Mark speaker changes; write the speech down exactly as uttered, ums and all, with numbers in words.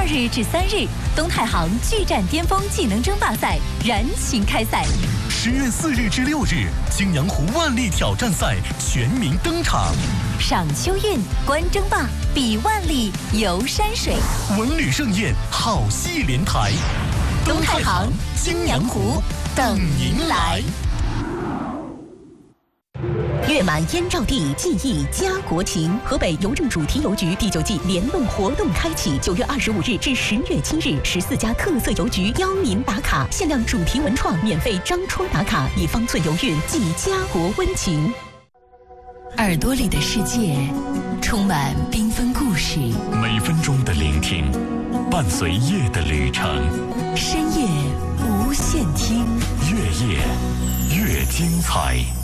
Speaker 1: 日至三日，东太行巨战巅峰技能争霸赛燃情开赛。
Speaker 2: 十月四日至六日，青阳湖万历挑战赛全民登场。
Speaker 1: 赏秋韵，观争霸，比万历，游山水，
Speaker 2: 文旅盛宴，好戏连台。
Speaker 1: 东太行，青阳湖，等您来。
Speaker 3: 月满燕赵地，记忆家国情。河北邮政主题邮局第九季联动活动开启，九月二十五日至十月七日，十四家特色邮局邀您打卡，限量主题文创，免费张戳打卡，以方寸邮运，寄家国温情。
Speaker 1: 耳朵里的世界，充满缤纷故事。
Speaker 2: 每分钟的聆听，伴随夜的旅程。
Speaker 1: 深夜无限听，
Speaker 2: 越夜越精彩。